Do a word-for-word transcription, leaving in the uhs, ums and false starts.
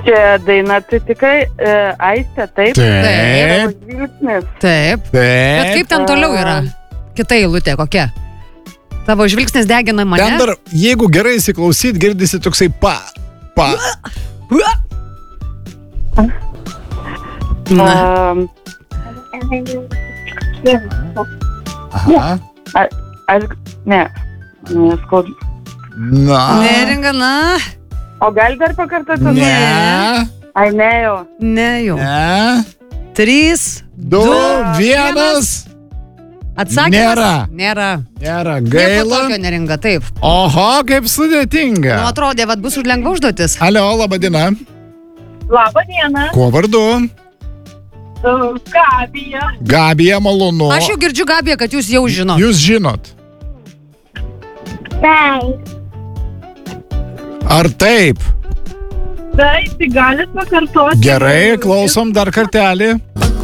Čia daina, tai tikrai e, Aistė, taip? Taip. Žvilgsnis. Taip. Taip. Bet kaip ten toliau yra? Kita eilutė kokia? Tavo žvilgsnis degina mane? Ten dar, jeigu gerai įsiklausyt, girdisi toksai pa, pa. Na. Um, Aha. a, aš, ne, neskaudu. Na. Neringa, na. O gal dar pakartoti? Ne. Ai, ne jau. Ne jau. Ne. Trys, Du, vienas. Atsakymas? Nėra. Nėra. Nėra. Nieko Gaila. tokio neringa, taip. Oho, kaip sudėtinga. Nu, atrodė, vad bus už lengva užduotis. Alio, laba diena. Labą dieną. Kuo vardu? Gabija. Gabija, malonu. Aš jau girdžiu, Gabija, kad jūs jau žinot. Jūs žinot. Taip. Ar taip? Taip, tai galit pakartoti. Gerai, klausom dar kartelį.